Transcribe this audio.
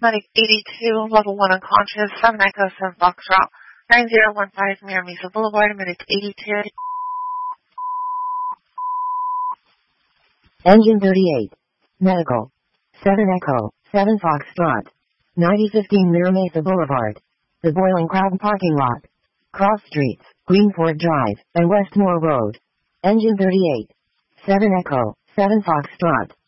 Medic 82, level 1 unconscious, 7 Echo 7 Foxtrot, 9015 Mira Mesa Boulevard, Medic 82. Engine 38. Medical. 7 Echo, 7 Foxtrot. 9015 Mira Mesa Boulevard. The Boiling Crowd parking lot. Cross streets, Greenford Drive, and Westmore Road. Engine 38. 7 Echo, 7 Foxtrot.